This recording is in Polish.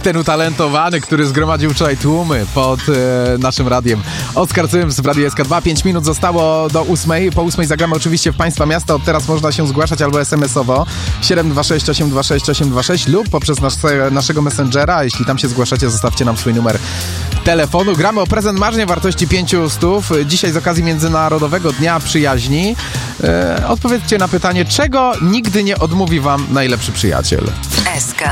ten utalentowany, który zgromadził wczoraj tłumy pod naszym radiem. Oskar Cyms w Radiu SK2. 5 minut zostało do 8. Po 8 zagramy oczywiście w Państwa miasta. Od teraz można się zgłaszać albo SMS-owo 726 826 826 lub poprzez naszego Messengera. Jeśli tam się zgłaszacie, zostawcie nam swój numer telefonu. Gramy o prezent marzenia wartości 500. Dzisiaj z okazji Międzynarodowego Dnia Przyjaźni. Odpowiedzcie na pytanie, czego nigdy nie odmówi wam najlepszy przyjaciel. SK